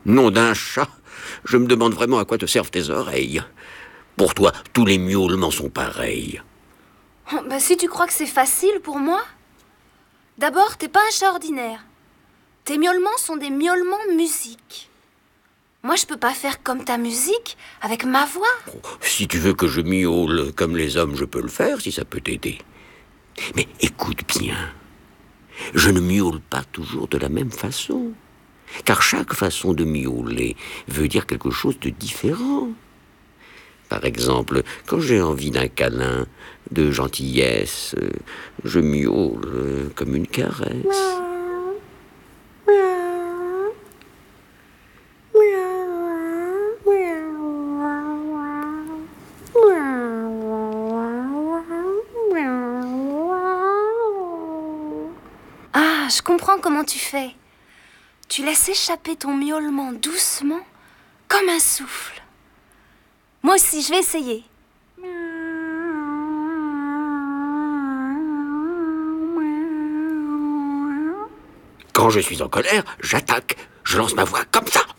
Nom d'un chat, je me demande vraiment à quoi te servent tes oreilles. Pour toi, tous les miaulements sont pareils. Oh, bah si tu crois que c'est facile pour moi. D'abord, t'es pas un chat ordinaire. Tes miaulements sont des miaulements musique. Moi, je peux pas faire comme ta musique avec ma voix. Si tu veux que je miaule comme les hommes, je peux le faire, si ça peut t'aider. Mais écoute bien, je ne miaule pas toujours de la même façon. Car chaque façon de miauler veut dire quelque chose de différent. Par exemple, quand j'ai envie d'un câlin, de gentillesse, je miaule comme une caresse. Ah, je comprends comment tu fais. Tu laisses échapper ton miaulement doucement, comme un souffle. Moi aussi, je vais essayer. Quand je suis en colère, j'attaque. Je lance ma voix comme ça.